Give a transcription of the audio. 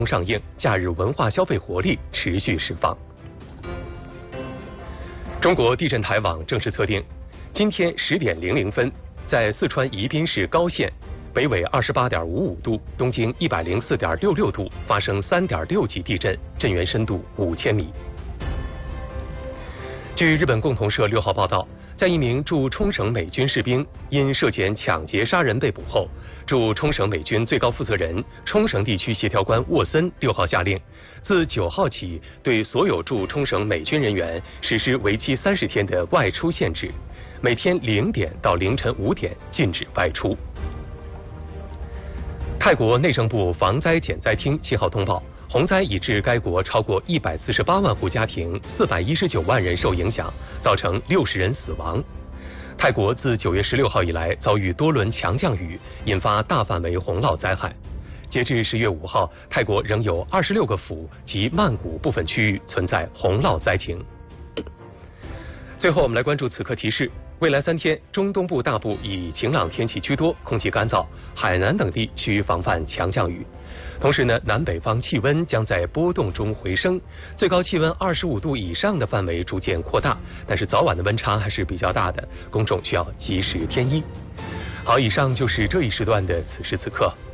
上映，假日文化消费活力持续释放。中国地震台网正式测定，今天10点00分，在四川宜宾市高县，北纬28.55度，东经104.66度发生3.6级地震，震源深度5000米。据日本共同社6号报道，在一名驻冲绳美军士兵因涉嫌抢劫杀人被捕后，驻冲绳美军最高负责人、冲绳地区协调官沃森6号下令，自9号起对所有驻冲绳美军人员实施为期30天的外出限制，每天0点到凌晨5点禁止外出。泰国内政部防灾减灾厅7号通报，洪灾已致该国超过148万户家庭，419万人受影响，造成60人死亡。泰国自9月16号以来遭遇多轮强降雨，引发大范围洪涝灾害。截至10月5号，泰国仍有26个府及曼谷部分区域存在洪涝灾情。最后，我们来关注此刻提示。未来3天，中东部大部以晴朗天气居多，空气干燥，海南等地需防范强降雨。同时呢，南北方气温将在波动中回升，最高气温25度以上的范围逐渐扩大，但是早晚的温差还是比较大的，公众需要及时添衣。好，以上就是这一时段的此时此刻。